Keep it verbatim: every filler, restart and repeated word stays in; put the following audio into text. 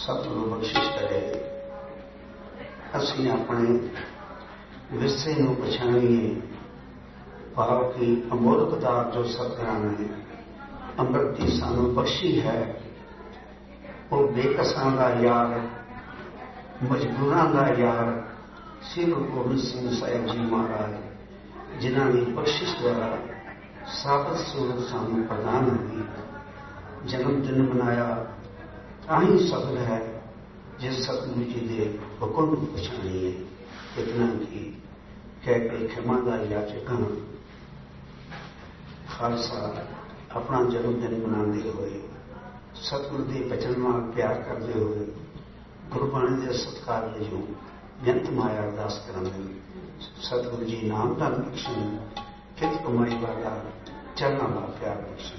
सतगुरु बख्शिश करे असीं अपने विरसे नूं पछाणीए। भाव की अमोलक दात जो सतगुरां ने अमृत की सानू बख्शी है, वो बेकसां दा यार, मजबूरां दा यार श्री गुरु गोबिंद सिंह साहिब जी महाराज, जिन्हां दी बख्शिश द्वारा साबत सूरत सानू प्रदान हुई। जन्मदिन मनाया ताही सफल है जिस सतगुरु जी के हुक्म पछाणीए। इतना की कह के क्षमा का याचक खालसा अपना जन्मदिन मनाते हुए सतगुरु के बचन नाल प्यार करते हुए गुरबाणी के सत्कार वजों बेअंत माया अरदास करांगे। सतगुरु जी नाम धन बख्शन, कित कमाई वाला चरणा ला प्यार बख्शन।